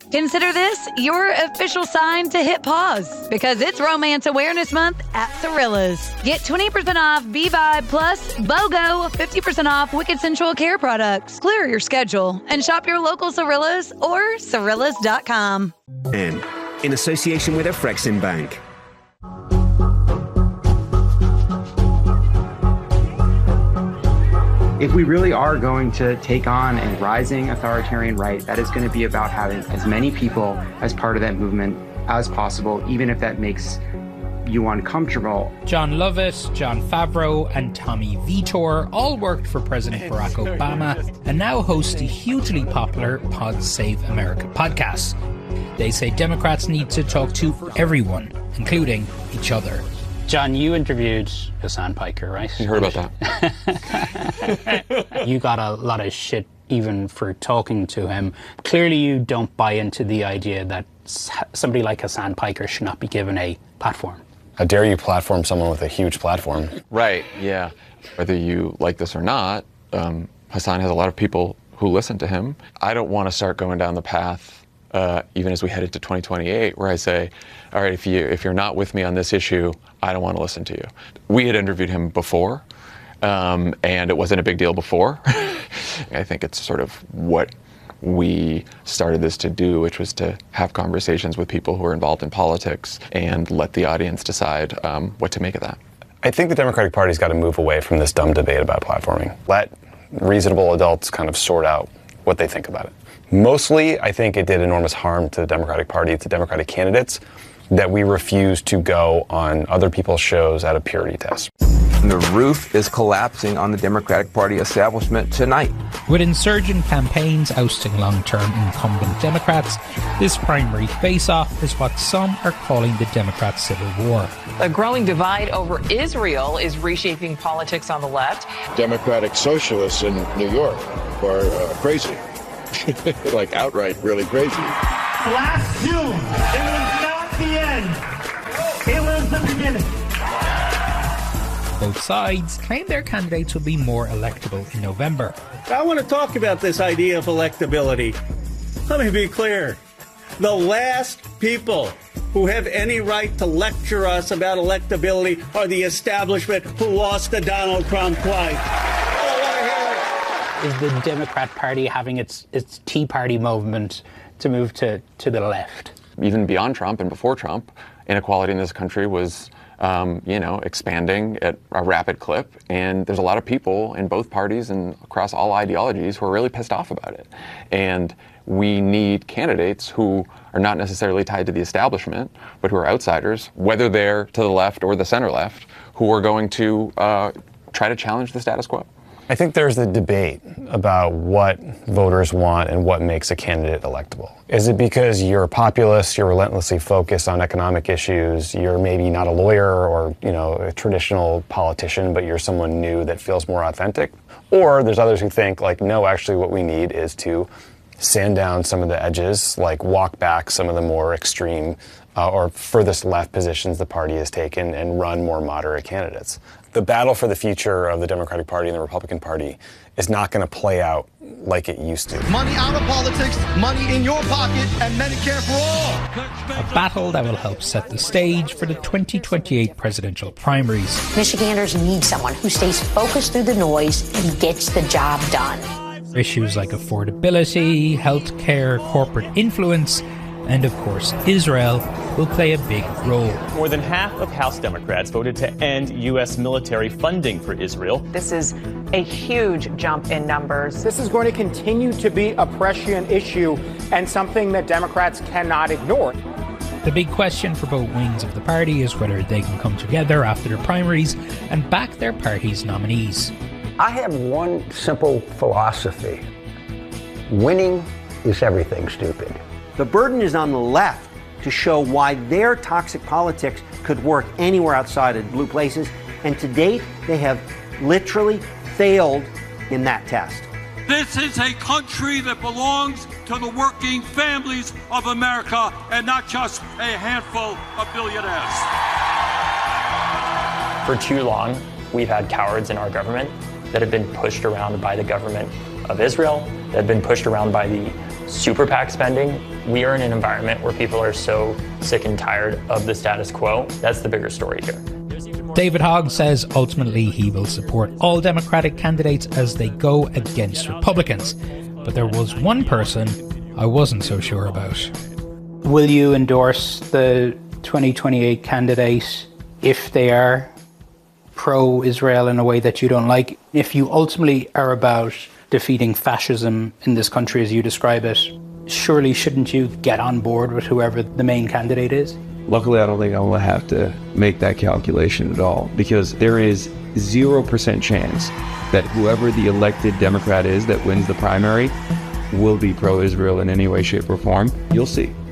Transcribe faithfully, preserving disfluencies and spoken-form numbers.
Consider this your official sign to hit pause, because it's Romance Awareness Month at Cirilla's. Get twenty percent off B-Vibe plus BOGO, fifty percent off Wicked Sensual Care products. Clear your schedule and shop your local Cirilla's or Cirillas dot com. And in association with Afrexim Bank. If we really are going to take on a rising authoritarian right, that is going to be about having as many people as part of that movement as possible, even if that makes you uncomfortable. John Lovett, Jon Favreau, and Tommy Vitor all worked for President Barack Obama and now host the hugely popular Pod Save America podcast. They say Democrats need to talk to everyone, including each other. John, you interviewed Hasan Piker, right? You heard about that. You got a lot of shit even for talking to him. Clearly you don't buy into the idea that somebody like Hasan Piker should not be given a platform. How dare you platform someone with a huge platform? Right, yeah. Whether you like this or not, um, Hasan has a lot of people who listen to him. I don't want to start going down the path Uh, even as we head into twenty twenty-eight, where I say, all right, if, you, if you're not with me on this issue, I don't want to listen to you. We had interviewed him before, um, and it wasn't a big deal before. I think it's sort of what we started this to do, which was to have conversations with people who are involved in politics and let the audience decide um, what to make of that. I think the Democratic Party's got to move away from this dumb debate about platforming. Let reasonable adults kind of sort out what they think about it. Mostly, I think it did enormous harm to the Democratic Party, to Democratic candidates, that we refused to go on other people's shows at a purity test. The roof is collapsing on the Democratic Party establishment tonight. With insurgent campaigns ousting long-term incumbent Democrats, this primary face-off is what some are calling the Democrat Civil War. A growing divide over Israel is reshaping politics on the left. Democratic socialists in New York are uh, crazy. Like outright really crazy. Last June, it was not the end. It was the beginning. Both sides claim their candidates will be more electable in November. I want to talk about this idea of electability. Let me be clear. The last people who have any right to lecture us about electability are the establishment who lost to Donald Trump twice. Is the Democrat Party having its its Tea Party movement to move to, to the left? Even beyond Trump and before Trump, inequality in this country was, um, you know, expanding at a rapid clip. And there's a lot of people in both parties and across all ideologies who are really pissed off about it. And we need candidates who are not necessarily tied to the establishment, but who are outsiders, whether they're to the left or the center left, who are going to uh, try to challenge the status quo. I think there's the debate about what voters want and what makes a candidate electable. Is it because you're a populist, you're relentlessly focused on economic issues, you're maybe not a lawyer or, you know, a traditional politician, but you're someone new that feels more authentic? Or there's others who think, like, no, actually what we need is to sand down some of the edges, like walk back some of the more extreme uh, or furthest left positions the party has taken and run more moderate candidates. The battle for the future of the Democratic Party and the Republican Party is not going to play out like it used to. Money out of politics, money in your pocket, and Medicare for all. A battle that will help set the stage for the twenty twenty-eight presidential primaries. Michiganders need someone who stays focused through the noise and gets the job done. Issues like affordability, healthcare, corporate influence, and of course Israel will play a big role. More than half of House Democrats voted to end U S military funding for Israel. This is a huge jump in numbers. This is going to continue to be a prescient issue and something that Democrats cannot ignore. The big question for both wings of the party is whether they can come together after their primaries and back their party's nominees. I have one simple philosophy. Winning is everything, stupid. The burden is on the left to show why their toxic politics could work anywhere outside of blue places. And to date, they have literally failed in that test. This is a country that belongs to the working families of America and not just a handful of billionaires. For too long, we've had cowards in our government that have been pushed around by the government of Israel, that have been pushed around by the super PAC spending. We are in an environment where people are so sick and tired of the status quo. That's the bigger story here. David Hogg says ultimately he will support all Democratic candidates as they go against Republicans. But there was one person I wasn't so sure about. Will you endorse the twenty twenty-eight candidate if they are pro-Israel in a way that you don't like? If you ultimately are about defeating fascism in this country as you describe it, surely shouldn't you get on board with whoever the main candidate is? Luckily, I don't think I will have to make that calculation at all, because there is zero percent chance that whoever the elected Democrat is that wins the primary will be pro-Israel in any way, shape, or form. You'll see.